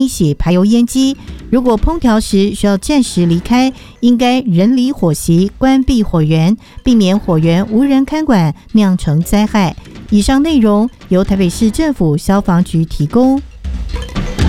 洗排油烟机，如果烹调时需要暂时离开，应该人离火席，关闭火源，避免火源无人看管酿成灾害。以上内容由台北市政府消防局提供。